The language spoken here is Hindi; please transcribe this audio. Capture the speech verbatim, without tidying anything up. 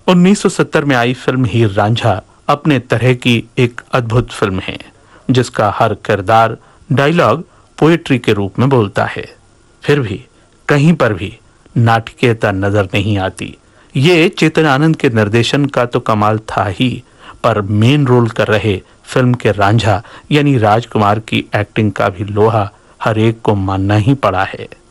उन्नीस सौ सत्तर में आई फिल्म हीर रांझा अपने तरह की एक अद्भुत फिल्म है, जिसका हर किरदार डायलॉग पोएट्री के रूप में बोलता है। फिर भी कहीं पर भी नाटकीयता नजर नहीं आती। ये चेतन आनंद के निर्देशन का तो कमाल था ही, पर मेन रोल कर रहे फिल्म के रांझा यानी राजकुमार की एक्टिंग का भी लोहा हर एक को मानना ही पड़ा है।